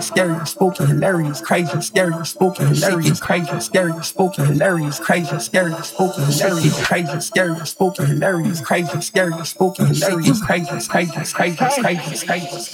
scary, spooky, hilarious, crazy, scary, spooky, hilarious, crazy, scary, spooky, hilarious, crazy, scary, spooky, hilarious, crazy, scary, spooky, hilarious, crazy, scary, spooky, hilarious, crazy, crazy, crazy, crazy, crazy.